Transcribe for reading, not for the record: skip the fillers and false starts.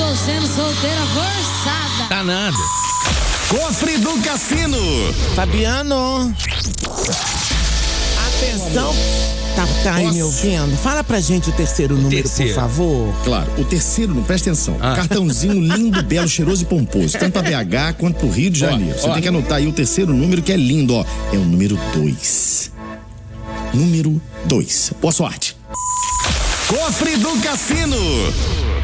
Estou sendo solteira forçada. Tá nada. Cofre do Cassino. Fabiano. Atenção. Tá aí me ouvindo? Fala pra gente o terceiro número, por favor. Claro, o terceiro, presta atenção. Cartãozinho lindo, belo, cheiroso e pomposo. Tanto pra BH quanto pro Rio de Janeiro. Você tem que anotar aí o terceiro número, que é lindo, ó. É o número 2. Número 2. Boa sorte. Cofre do Cassino.